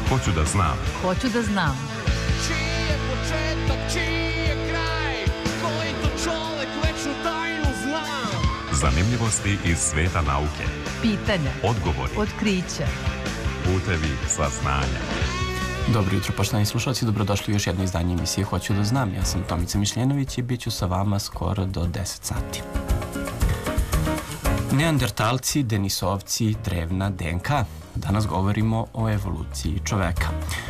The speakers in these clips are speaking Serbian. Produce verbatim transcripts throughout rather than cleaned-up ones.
Hoću da znam. Hoću da znam. Čiji je početak, čiji je kraj, koji to čovek večnu tajnu zna. Zanimljivosti iz sveta nauke. Pitanja. Odgovori. Otkrića. Putevi saznanja. Dobro jutro, poštovani slušalci, dobrodošli u još jedno izdanje emisije Hoću da znam. Ja sam Tomica Mišljenović i bit ću sa vama skoro do deset sati. Neandertalci, Denisovci, drevna D N K. Danas govorimo o evoluciji čoveka.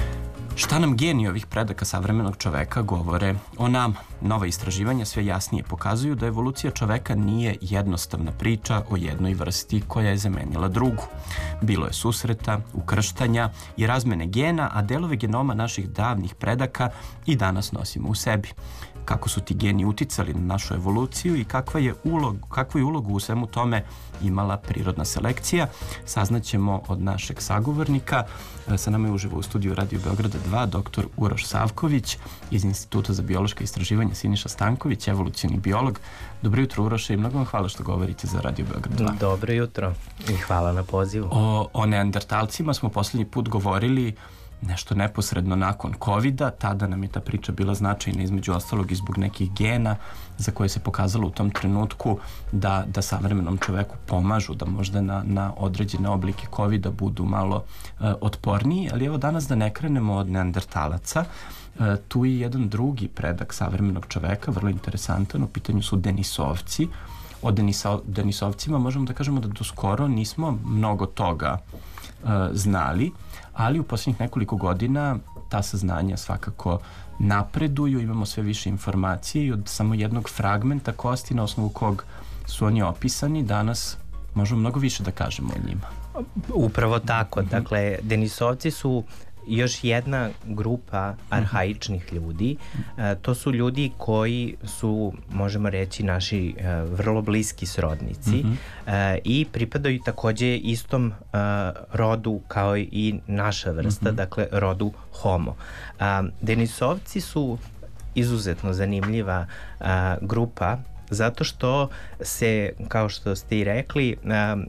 Šta nam geni ovih predaka savremenog čoveka govore o nama? Nova istraživanja sve jasnije pokazuju da evolucija čoveka nije jednostavna priča o jednoj vrsti koja je zamenila drugu. Bilo je susreta, ukrštanja i razmene gena, a delove genoma naših davnih predaka i danas nosimo u sebi. Kako su ti geni uticali na našu evoluciju i kakva je ulog, kakvu je ulogu u svemu tome imala prirodna selekcija, saznaćemo od našeg sagovornika. Sa nama je uživo u studiju Radio Beograda dva doktor Uroš Savković iz Instituta za biološka istraživanja Siniša Stanković, evolucioni biolog. Dobro jutro, Uroše, i mnogo vam hvala što govorite za Radio Beograd dva. Dobro jutro i hvala na pozivu. O, o neandertalcima smo poslednji put govorili nešto neposredno nakon kovida. Tada nam je ta priča bila značajna, između ostalog i zbog nekih gena za koje se pokazalo u tom trenutku da, da savremenom čoveku pomažu, da možda na, na određene oblike kovida budu malo uh, otporniji. Ali evo danas da ne krenemo od neandertalaca. Uh, tu je jedan drugi predak savremenog čoveka, vrlo interesantan. U pitanju su Denisovci. O Deniso, Denisovcima možemo da kažemo da do skoro nismo mnogo toga uh, znali, ali u posljednjih nekoliko godina ta saznanja svakako napreduju, imamo sve više informacije i od samo jednog fragmenta kosti na osnovu kog su oni opisani, danas možemo mnogo više da kažemo o njima. Upravo tako, mm-hmm. Dakle, Denisovci su još jedna grupa arhaičnih ljudi. E, to su ljudi koji su, možemo reći, naši e, vrlo bliski srodnici mm-hmm. e, i pripadaju takođe istom e, rodu kao i naša vrsta, mm-hmm. dakle rodu Homo. E, Denisovci su izuzetno zanimljiva e, grupa zato što se, kao što ste i rekli, e,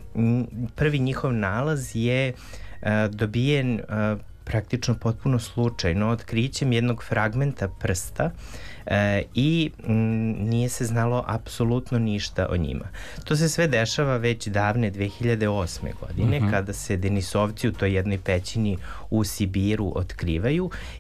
prvi njihov nalaz je e, dobijen e, praktično potpuno slučajno otkrićem jednog fragmenta prsta e, i m, nije se znalo apsolutno ništa o njima. To se sve dešava već davne dve hiljade osme godine, mm-hmm. kada se Denisovci u toj jednoj pećini u Sibiru otkrivaju